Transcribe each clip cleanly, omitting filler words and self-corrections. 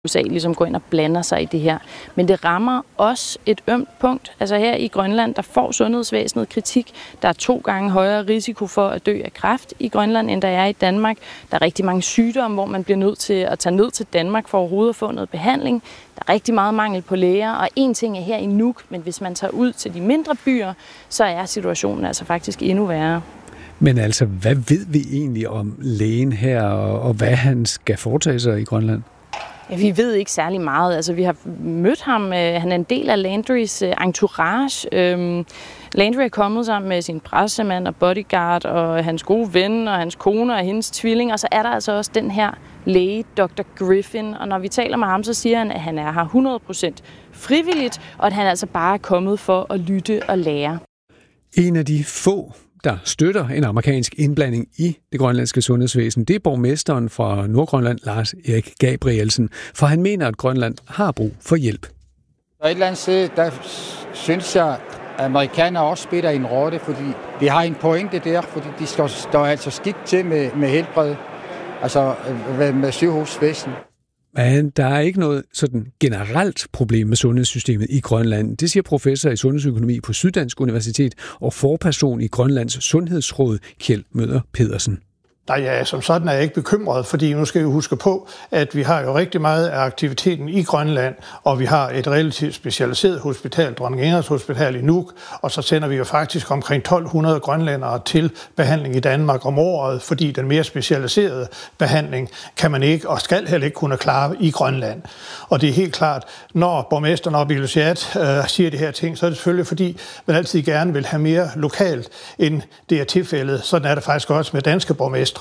USA ligesom går ind og blander sig i det her. Men det rammer også et ømt punkt. Altså her i Grønland, der får sundhedsvæsenet kritik. Der er 2 gange højere risiko for at dø af kræft i Grønland, end der er i Danmark. Der er rigtig mange sygdomme, hvor man bliver nødt til at tage ned til Danmark for overhovedet at få noget behandling. Der er rigtig meget mangel på læger, og en ting er her i Nuuk, men hvis man tager ud til de mindre byer, så er situationen altså faktisk endnu værre. Men altså, hvad ved vi egentlig om lægen her, og hvad han skal foretage sig i Grønland? Ja, vi ved ikke særlig meget. Altså, vi har mødt ham. Han er en del af Landrys entourage. Landry er kommet sammen med sin pressemand og bodyguard og hans gode ven og hans kone og hendes tvilling. Og så er der altså også den her læge, Dr. Griffin. Og når vi taler med ham, så siger han, at han er her 100% frivilligt, og at han altså bare er kommet for at lytte og lære. En af de få, der støtter en amerikansk indblanding i det grønlandske sundhedsvæsen, det er borgmesteren fra Nordgrønland, Lars Erik Gabrielsen, for han mener, at Grønland har brug for hjælp. Og et eller andet sted, der synes jeg, at amerikanere også spiller en rolle, fordi vi har en pointe der, fordi de står altså skidt til med helbred, altså med sygehusvæsen. Men der er ikke noget sådan generelt problem med sundhedssystemet i Grønland. Det siger professor i sundhedsøkonomi på Syddansk Universitet og forperson i Grønlands Sundhedsråd, Kjeld Møller Pedersen. Nej, som sådan er jeg ikke bekymret, fordi nu skal vi huske på, at vi har jo rigtig meget af aktiviteten i Grønland, og vi har et relativt specialiseret hospital, Dronning Ingrids Hospital i Nuuk, og så sender vi jo faktisk omkring 1200 grønlændere til behandling i Danmark om året, fordi den mere specialiserede behandling kan man ikke og skal heller ikke kunne klare i Grønland. Og det er helt klart, når borgmesteren oppe i Ilulissat siger de her ting, så er det selvfølgelig fordi, man altid gerne vil have mere lokalt, end det er tilfældet. Sådan er det faktisk også med danske borgmestre.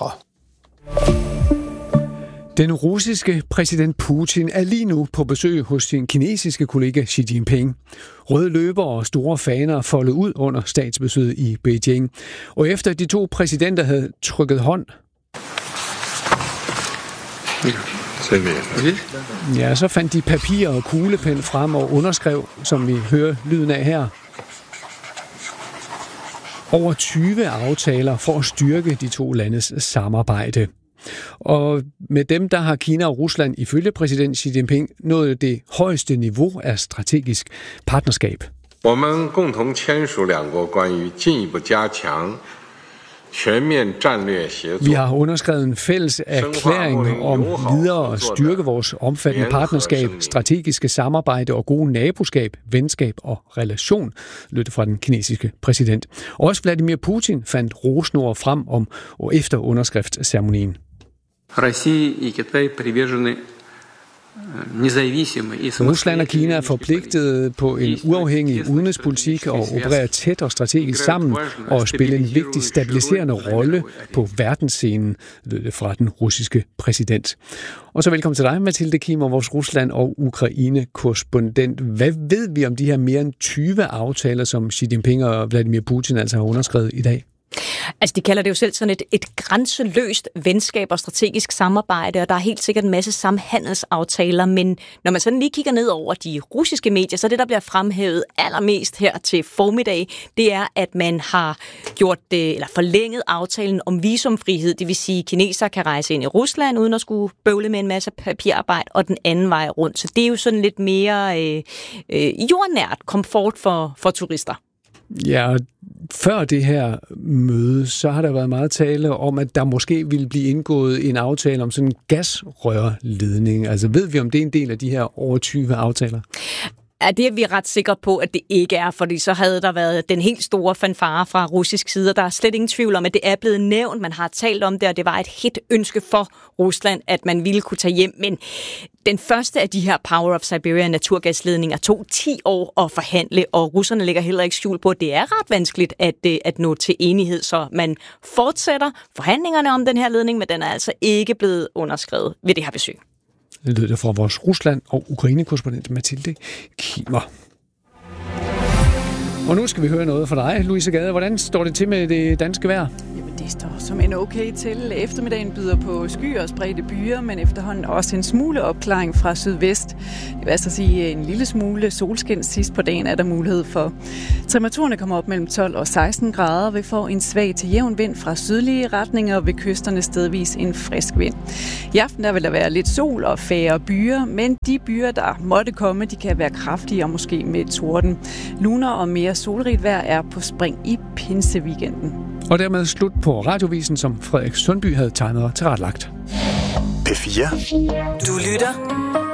Den russiske præsident Putin er lige nu på besøg hos sin kinesiske kollega Xi Jinping. Røde løber og store faner foldet ud under statsbesøget i Beijing. Og efter de 2 præsidenter havde trykket hånd, ja, så fandt de papir og kuglepen frem og underskrev, som vi hører lyden af her, over 20 aftaler for at styrke de 2 landes samarbejde. Og med dem, der har Kina og Rusland ifølge præsident Xi Jinping nået det højeste niveau af strategisk partnerskab. Vi har underskrevet en fælles erklæring om videre at styrke vores omfattende partnerskab, strategiske samarbejde og gode naboskab, venskab og relation, lød det fra den kinesiske præsident. Også Vladimir Putin fandt rosende frem om og efter underskriftsceremonien. Rusland og Kina er forpligtet på en uafhængig udenrigspolitik og opererer tæt og strategisk sammen og spiller en vigtig stabiliserende rolle på verdensscenen, lød det fra den russiske præsident. Og så velkommen til dig, Mathilde Kimmer, vores Rusland- og Ukraine-korrespondent. Hvad ved vi om de her mere end 20 aftaler, som Xi Jinping og Vladimir Putin altså har underskrevet i dag? Altså, de kalder det jo selv sådan et grænseløst venskab og strategisk samarbejde, og der er helt sikkert en masse samhandelsaftaler, men når man sådan lige kigger ned over de russiske medier, så det, der bliver fremhævet allermest her til formiddag, det er, at man har forlænget aftalen om visumfrihed, det vil sige, at kinesere kan rejse ind i Rusland, uden at skulle bøvle med en masse papirarbejde, og den anden vej rundt. Så det er jo sådan lidt mere jordnært komfort for turister. Ja, før det her møde, så har der været meget tale om, at der måske ville blive indgået en aftale om sådan en gasrørledning. Altså ved vi, om det er en del af de her over 20 aftaler? Ja, det er vi ret sikre på, at det ikke er, fordi så havde der været den helt store fanfare fra russisk side, og der er slet ingen tvivl om, at det er blevet nævnt. Man har talt om det, og det var et hit ønske for Rusland, at man ville kunne tage hjem. Men den første af de her Power of Siberia naturgasledninger tog 10 år at forhandle, og russerne lægger heller ikke skjul på, at det er ret vanskeligt at nå til enighed, så man fortsætter forhandlingerne om den her ledning, men den er altså ikke blevet underskrevet ved det her besøg. Det lyder fra vores Rusland- og Ukraine-korrespondent Mathilde Kimmer. Og nu skal vi høre noget fra dig, Louise Gade. Hvordan står det til med det danske vejr? Jamen, det Det står som en okay til. Eftermiddagen byder på skyer og spredte byer, men efterhånden også en smule opklaring fra sydvest. Det vil altså sige en lille smule solskin sidst på dagen er der mulighed for. Temperaturerne kommer op mellem 12 og 16 grader. Vi får en svag til jævn vind fra sydlige retninger og ved kysterne stedvis en frisk vind. I aften der vil der være lidt sol og færre byer, men de byer, der måtte komme, de kan være kraftige og måske med torden. Luner og mere solrigt vejr er på spring i pinseweekenden. Og dermed slut på radiovisen, som Frederik Sundby havde tegnet og tilrettelagt. P4. Du lytter